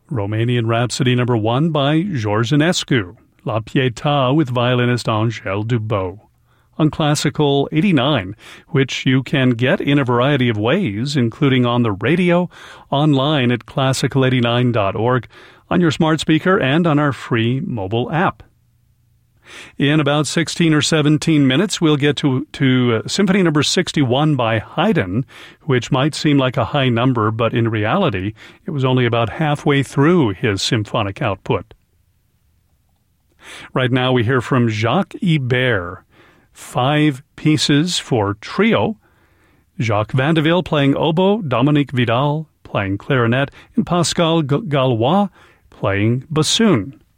Romanian Rhapsody No. 1 by George Enescu, La Pietà with violinist Angèle Dubot. On Classical 89, which you can get in a variety of ways, including on the radio, online at classical89.org, on your smart speaker, and on our free mobile app. In about 16 or 17 minutes, we'll get to Symphony No. 61 by Haydn, which might seem like a high number, but in reality, it was only about halfway through his symphonic output. Right now, we hear from Jacques Ibert, 5 pieces for trio. Jacques Vandeville playing oboe, Dominique Vidal playing clarinet, and Pascal Galois playing bassoon.